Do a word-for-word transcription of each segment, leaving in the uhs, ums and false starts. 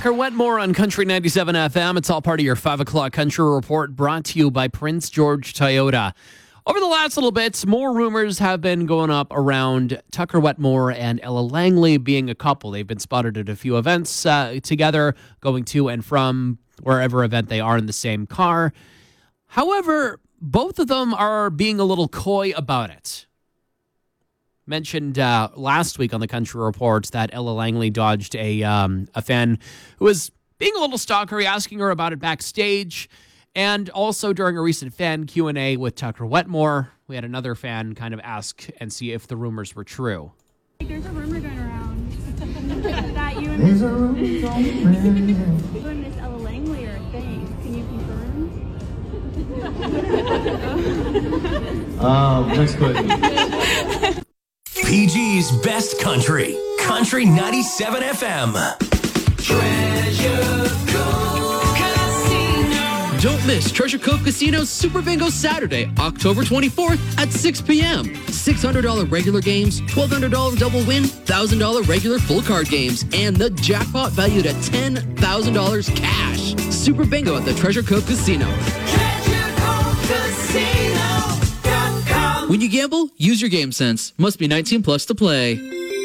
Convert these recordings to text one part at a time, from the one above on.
Tucker Wetmore on Country ninety-seven F M. It's all part of your five o'clock Country Report, brought to you by Prince George Toyota. Over the last little bit, more rumors have been going up around Tucker Wetmore and Ella Langley being a couple. They've been spotted at a few events uh, together, going to and from wherever event they are in the same car. However, both of them are being a little coy about it. Mentioned uh, last week on the Country Report that Ella Langley dodged a um, a fan who was being a little stalkery, asking her about it backstage. And also during a recent fan Q and A with Tucker Wetmore, we had another fan kind of ask and see if the rumors were true. There's a rumor going around that you and Miss, you and Miss Ella Langley are a thing. Can you confirm? um, next question. P G's Best Country, Country ninety-seven F M. Treasure Cove Casino. Don't miss Treasure Cove Casino's Super Bingo Saturday, October twenty-fourth at six p.m. six hundred dollars regular games, twelve hundred dollars double win, one thousand dollars regular full card games, and the jackpot valued at ten thousand dollars cash. Super Bingo at the Treasure Cove Casino. Treasure Cove Casino. When you gamble, use your game sense. Must be nineteen plus to play.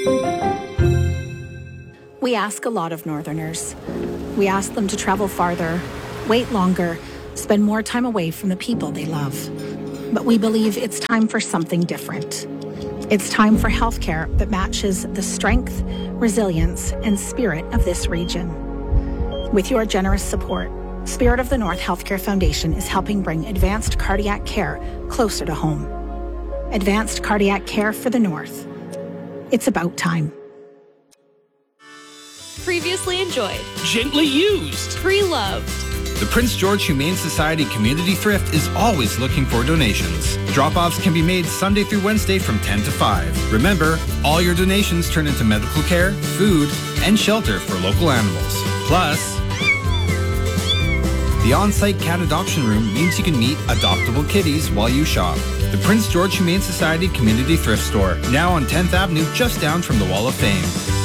We ask a lot of Northerners. We ask them to travel farther, wait longer, spend more time away from the people they love. But we believe it's time for something different. It's time for healthcare that matches the strength, resilience, and spirit of this region. With your generous support, Spirit of the North Healthcare Foundation is helping bring advanced cardiac care closer to home. Advanced cardiac care for the North. It's about time. Previously enjoyed. Gently used. Pre-loved. The Prince George Humane Society Community Thrift is always looking for donations. Drop-offs can be made Sunday through Wednesday from ten to five. Remember, all your donations turn into medical care, food, and shelter for local animals. Plus, the on-site cat adoption room means you can meet adoptable kitties while you shop. The Prince George Humane Society Community Thrift Store, now on tenth Avenue, just down from the Wall of Fame.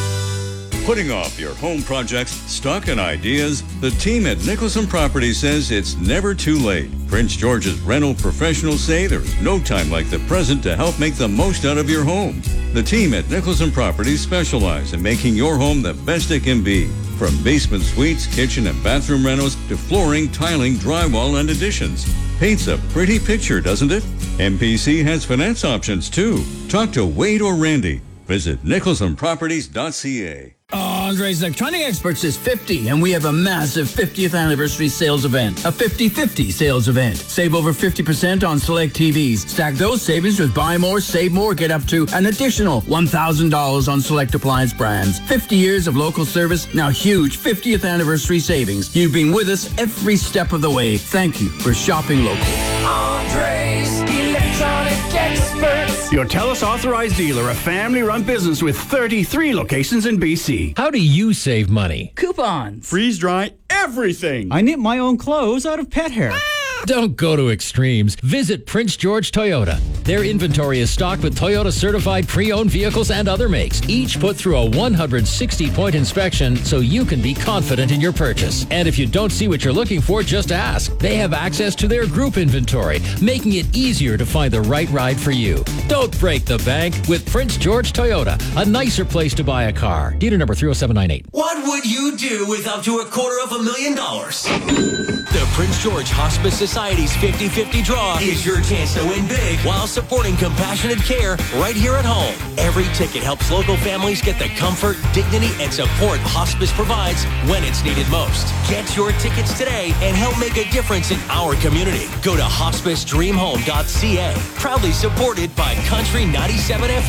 Putting off your home projects, stuck in ideas? The team at Nicholson Properties says it's never too late. Prince George's rental professionals say there's no time like the present to help make the most out of your home. The team at Nicholson Properties specialize in making your home the best it can be. From basement suites, kitchen and bathroom renos to flooring, tiling, drywall, and additions. Paints a pretty picture, doesn't it? M P C has finance options too. Talk to Wade or Randy. Visit nicholson properties dot c a. Andre's Electronic Experts is fifty, and we have a massive fiftieth anniversary sales event. A fifty fifty sales event. Save over fifty percent on select T Vs. Stack those savings with buy more, save more. Get up to an additional one thousand dollars on select appliance brands. fifty years of local service, now huge fiftieth anniversary savings. You've been with us every step of the way. Thank you for shopping local. Andre's Electronic Experts. Your TELUS authorized dealer, a family-run business with thirty-three locations in B C. How do you save money? Coupons. Freeze dry everything. I knit my own clothes out of pet hair. Don't go to extremes. Visit Prince George Toyota. Their inventory is stocked with Toyota certified pre-owned vehicles and other makes, each put through a one hundred sixty point inspection so you can be confident in your purchase. And if you don't see what you're looking for, just ask. They have access to their group inventory, making it easier to find the right ride for you. Don't break the bank with Prince George Toyota, a nicer place to buy a car. Dealer number three oh seven nine eight. What would you do with up to a quarter of a million dollars? The Prince George Hospice Society's fifty fifty draw is your chance to win big while supporting compassionate care right here at home. Every ticket helps local families get the comfort, dignity, and support hospice provides when it's needed most. Get your tickets today and help make a difference in our community. Go to hospice dream home dot c a. Proudly supported by Country ninety-seven F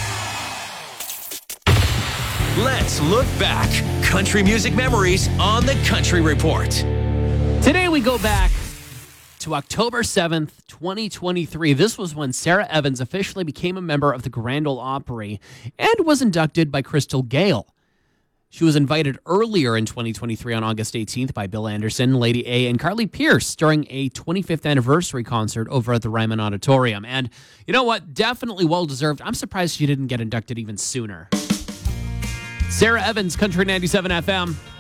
M. Let's look back. Country music memories on the Country Report. Today we go back to October seventh, twenty twenty-three. This was when Sarah Evans officially became a member of the Grand Ole Opry and was inducted by Crystal Gayle. She was invited earlier in twenty twenty-three on August eighteenth by Bill Anderson, Lady A, and Carly Pearce during a twenty-fifth anniversary concert over at the Ryman Auditorium. And you know what? Definitely well-deserved. I'm surprised she didn't get inducted even sooner. Sarah Evans, Country ninety-seven F M.